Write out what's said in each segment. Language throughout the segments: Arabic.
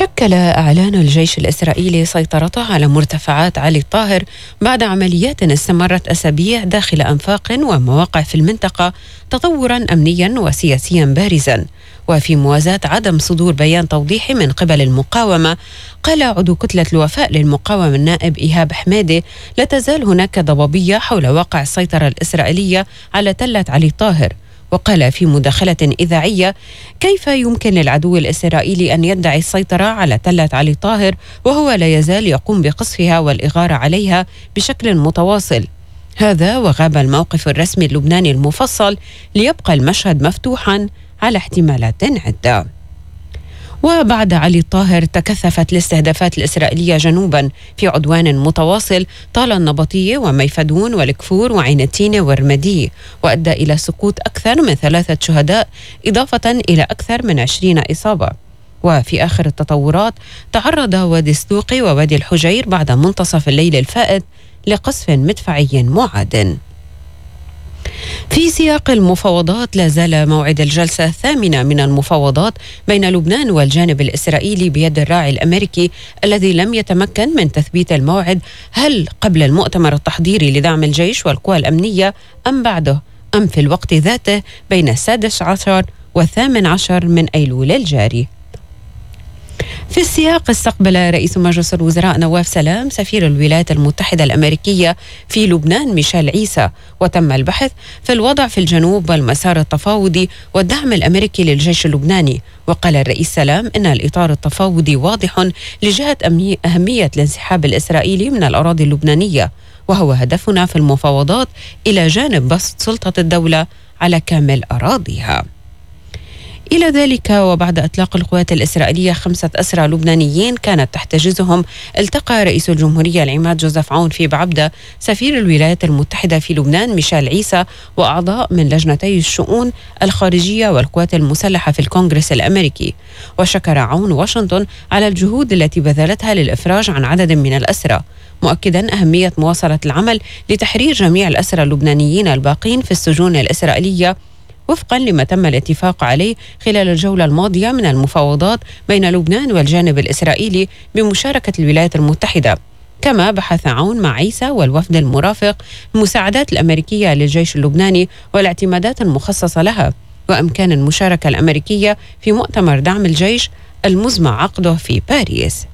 شكل إعلان الجيش الإسرائيلي سيطرته على مرتفعات علي الطاهر بعد عمليات استمرت أسابيع داخل أنفاق ومواقع في المنطقة تطوراً أمنياً وسياسياً بارزاً. وفي موازاة عدم صدور بيان توضيحي من قبل المقاومة، قال عضو كتلة الوفاء للمقاومة النائب إيهاب حمادي: لا تزال هناك ضبابية حول واقع السيطرة الإسرائيلية على تلة علي الطاهر. وقال في مداخلة إذاعية: كيف يمكن للعدو الإسرائيلي أن يدعي السيطرة على تلة علي طاهر وهو لا يزال يقوم بقصفها والإغارة عليها بشكل متواصل؟ هذا وغاب الموقف الرسمي اللبناني المفصل، ليبقى المشهد مفتوحا على احتمالات عدة. وبعد علي الطاهر تكثفت الاستهدافات الإسرائيلية جنوبا في عدوان متواصل طال النبطية وميفدون والكفور وعين التينة والرمادية، وأدى إلى سقوط أكثر من 3 شهداء إضافة إلى أكثر من 20 إصابة. وفي آخر التطورات تعرض وادي السوقي ووادي الحجير بعد منتصف الليل الفائت لقصف مدفعي معاد. في سياق المفاوضات، لا زال موعد الجلسة الثامنة من المفاوضات بين لبنان والجانب الإسرائيلي بيد الراعي الأمريكي الذي لم يتمكن من تثبيت الموعد، هل قبل المؤتمر التحضيري لدعم الجيش والقوى الأمنية أم بعده أم في الوقت ذاته بين 16 و18 من أيلول الجاري. في السياق، استقبل رئيس مجلس الوزراء نواف سلام سفير الولايات المتحدة الأمريكية في لبنان ميشيل عيسى، وتم البحث في الوضع في الجنوب والمسار التفاوضي والدعم الأمريكي للجيش اللبناني. وقال الرئيس سلام إن الإطار التفاوضي واضح لجهة أهمية الانسحاب الإسرائيلي من الأراضي اللبنانية، وهو هدفنا في المفاوضات إلى جانب بسط سلطة الدولة على كامل أراضيها. إلى ذلك، وبعد إطلاق القوات الإسرائيلية 5 أسرى لبنانيين كانت تحتجزهم، التقى رئيس الجمهورية العماد جوزيف عون في بعبدة سفير الولايات المتحدة في لبنان ميشيل عيسى وأعضاء من لجنتي الشؤون الخارجية والقوات المسلحة في الكونغرس الأمريكي. وشكر عون واشنطن على الجهود التي بذلتها للإفراج عن عدد من الأسرى، مؤكدا أهمية مواصلة العمل لتحرير جميع الأسرى اللبنانيين الباقين في السجون الإسرائيلية وفقا لما تم الاتفاق عليه خلال الجولة الماضية من المفاوضات بين لبنان والجانب الإسرائيلي بمشاركة الولايات المتحدة. كما بحث عون مع عيسى والوفد المرافق المساعدات الأمريكية للجيش اللبناني والاعتمادات المخصصة لها، وإمكان المشاركة الأمريكية في مؤتمر دعم الجيش المزمع عقده في باريس.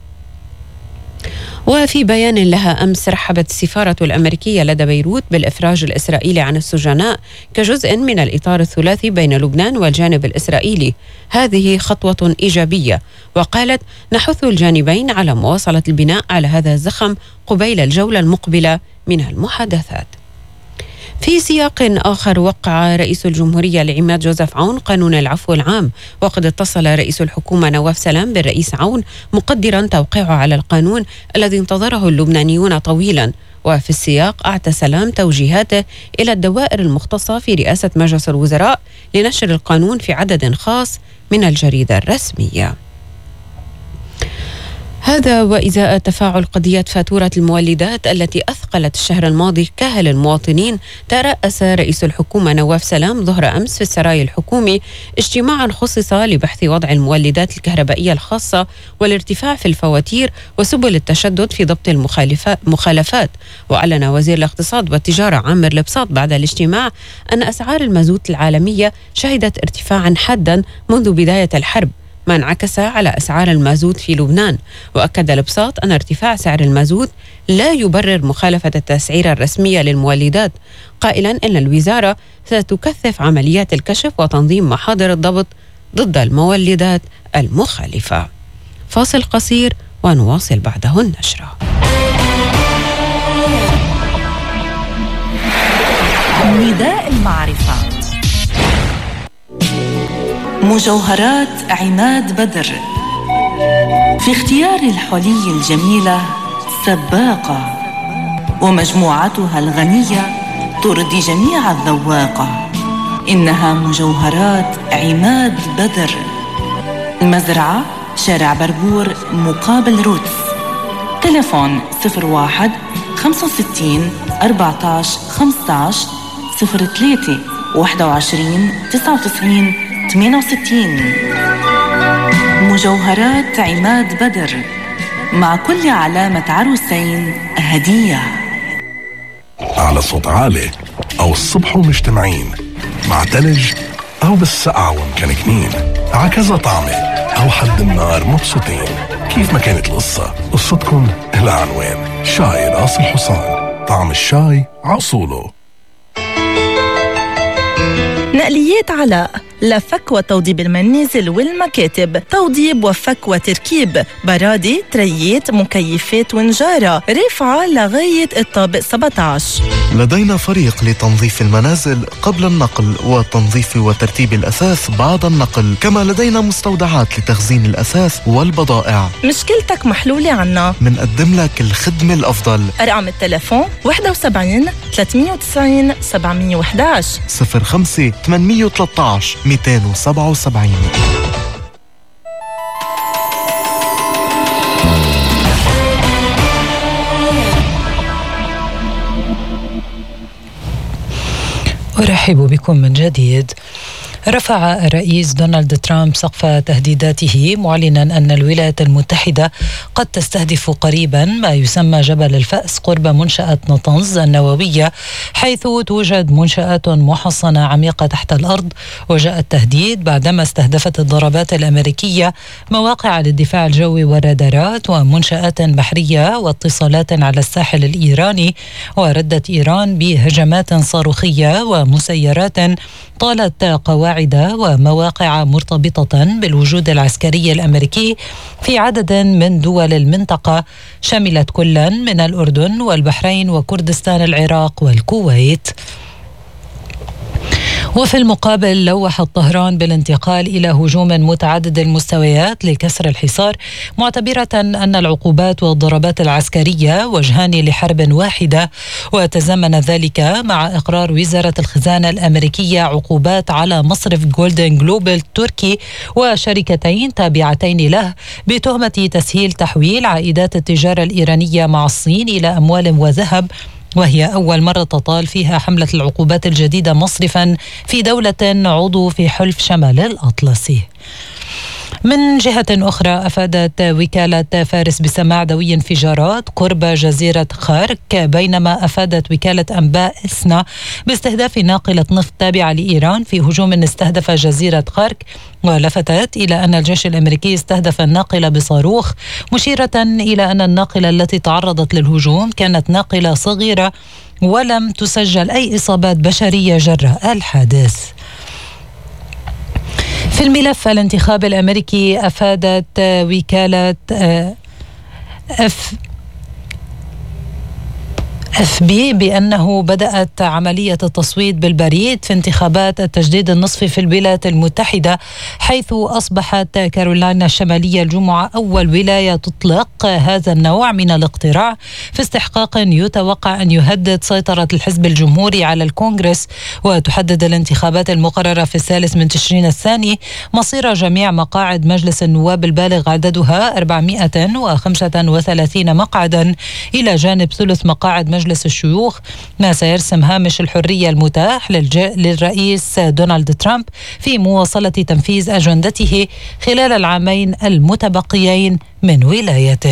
وفي بيان لها أمس، رحبت السفارة الأمريكية لدى بيروت بالإفراج الإسرائيلي عن السجناء كجزء من الإطار الثلاثي بين لبنان والجانب الإسرائيلي. هذه خطوة إيجابية، وقالت: نحث الجانبين على مواصلة البناء على هذا الزخم قبيل الجولة المقبلة من المحادثات. في سياق آخر، وقع رئيس الجمهورية العماد جوزيف عون قانون العفو العام، وقد اتصل رئيس الحكومة نواف سلام بالرئيس عون مقدرا توقيعه على القانون الذي انتظره اللبنانيون طويلا. وفي السياق، أعطى سلام توجيهاته إلى الدوائر المختصة في رئاسة مجلس الوزراء لنشر القانون في عدد خاص من الجريدة الرسمية. هذا وإزاء تفاعل قضية فاتورة المولدات التي أثقلت الشهر الماضي كاهل المواطنين، ترأس رئيس الحكومة نواف سلام ظهر أمس في السراي الحكومي اجتماعا خصص لبحث وضع المولدات الكهربائية الخاصة والارتفاع في الفواتير وسبل التشدد في ضبط المخالفات. وأعلن وزير الاقتصاد والتجارة عامر البساط بعد الاجتماع أن أسعار المازوت العالمية شهدت ارتفاعا حادا منذ بداية الحرب، ما انعكس على أسعار المازوت في لبنان. وأكد البساط أن ارتفاع سعر المازوت لا يبرر مخالفة التسعيرة الرسمية للمولدات، قائلا أن الوزارة ستكثف عمليات الكشف وتنظيم محاضر الضبط ضد المولدات المخالفة. فاصل قصير ونواصل بعده النشرة. نداء المعرفة. مجوهرات عماد بدر في اختيار الحلي الجميلة سباقة، ومجموعتها الغنية ترضي جميع الذواقة. إنها مجوهرات عماد بدر، المزرعة شارع بربور مقابل روتس. تليفون 01 65 14 15 03 21 99 68. مجوهرات عماد بدر، مع كل علامة عروسين هدية. على صوت عالي أو الصبح ومجتمعين، مع تلج أو بالسقعة ومكنكنين، عكذا طعمة أو حد النار مبسوطين. كيف ما كانت القصة، قصتكم لها عنوان. شاي راس الحصان، طعم الشاي عصوله. نقليات علاء، لفك وتوضيب المنازل والمكاتب، توضيب وفك وتركيب، برادة، تريات، مكيفات ونجارة، رفعة لغاية الطابق 17. لدينا فريق لتنظيف المنازل قبل النقل وتنظيف وترتيب الأثاث بعد النقل، كما لدينا مستودعات لتخزين الأثاث والبضائع. مشكلتك محلولة عنا، منقدم لك الخدمة الأفضل. أرقام التلفون 71 390 711 05 813 277. أرحب بكم من جديد. رفع الرئيس دونالد ترامب سقف تهديداته معلنا أن الولايات المتحدة قد تستهدف قريبا ما يسمى جبل الفأس قرب منشأة نطنز النووية، حيث توجد منشآت محصنة عميقة تحت الأرض. وجاء التهديد بعدما استهدفت الضربات الأمريكية مواقع للدفاع الجوي والرادارات ومنشآت بحرية واتصالات على الساحل الإيراني. وردت إيران بهجمات صاروخية ومسيرات طالت قواعد ومواقع مرتبطة بالوجود العسكري الأمريكي في عدد من دول المنطقة، شملت كلا من الأردن والبحرين وكردستان العراق والكويت. وفي المقابل لوحت طهران بالانتقال إلى هجوم متعدد المستويات لكسر الحصار، معتبرة أن العقوبات والضربات العسكرية وجهان لحرب واحدة. وتزامن ذلك مع إقرار وزارة الخزانة الأمريكية عقوبات على مصرف جولدن جلوبال التركي وشركتين تابعتين له بتهمة تسهيل تحويل عائدات التجارة الإيرانية مع الصين إلى أموال وذهب، وهي أول مرة تطال فيها حملة العقوبات الجديدة مصرفا في دولة عضو في حلف شمال الأطلسي. من جهة أخرى، أفادت وكالة فارس بسماع دوي انفجارات قرب جزيرة خارك، بينما أفادت وكالة أنباء إسنا باستهداف ناقلة نفط تابعة لإيران في هجوم استهدف جزيرة خارك. ولفتت إلى أن الجيش الأمريكي استهدف الناقلة بصاروخ، مشيرة إلى أن الناقلة التي تعرضت للهجوم كانت ناقلة صغيرة ولم تسجل أي إصابات بشرية جراء الحادث. في الملف الانتخابي الأمريكي، أفادت وكالة FB بأنه بدأت عملية التصويت بالبريد في انتخابات التجديد النصفي في الولايات المتحدة، حيث أصبحت كارولاينا الشمالية الجمعة أول ولاية تطلق هذا النوع من الاقتراع في استحقاق يتوقع أن يهدد سيطرة الحزب الجمهوري على الكونغرس. وتحدد الانتخابات المقررة في 3 من تشرين الثاني مصير جميع مقاعد مجلس النواب البالغ عددها 435 مقعدا إلى جانب ثلث مقاعد مجلس الشيوخ، ما سيرسم هامش الحرية المتاح للرئيس دونالد ترامب في مواصلة تنفيذ أجندته خلال العامين المتبقيين من ولايته.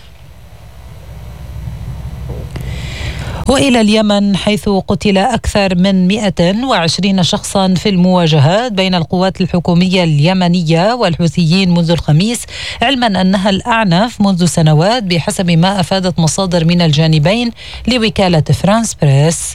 وإلى اليمن، حيث قتل أكثر من 120 شخصا في المواجهات بين القوات الحكومية اليمنية والحوثيين منذ الخميس، علما أنها الأعنف منذ سنوات بحسب ما أفادت مصادر من الجانبين لوكالة فرانس بريس.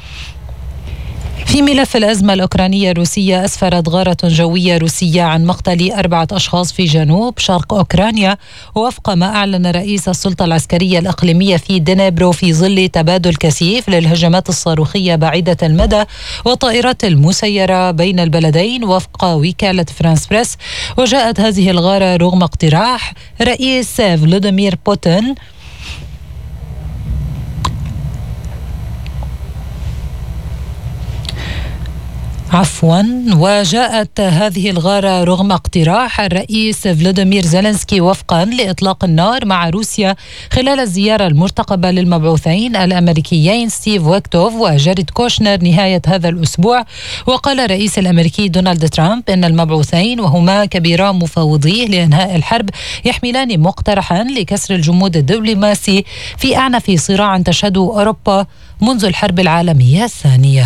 في ملف الأزمة الأوكرانية الروسية، أسفرت غارة جوية روسية عن مقتل 4 أشخاص في جنوب شرق أوكرانيا، وفق ما أعلن رئيس السلطة العسكرية الإقليمية في دنيبرو في ظل تبادل كثيف للهجمات الصاروخية بعيدة المدى والطائرات المسيرة بين البلدين وفق وكالة فرانس بريس. وجاءت هذه الغارة رغم اقتراح رئيس فلاديمير بوتين وجاءت هذه الغارة رغم اقتراح الرئيس فلاديمير زيلينسكي وفقا لإطلاق النار مع روسيا خلال الزيارة المرتقبة للمبعوثين الأمريكيين ستيف ويكتوف وجاريد كوشنر نهاية هذا الأسبوع. وقال الرئيس الأمريكي دونالد ترامب إن المبعوثين وهما كبيرا مفوضيه لإنهاء الحرب يحملان مقترحا لكسر الجمود الدبلوماسي في أعنف صراع تشهده أوروبا منذ الحرب العالمية الثانية.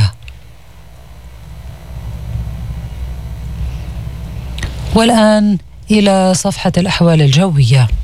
والآن إلى صفحة الأحوال الجوية.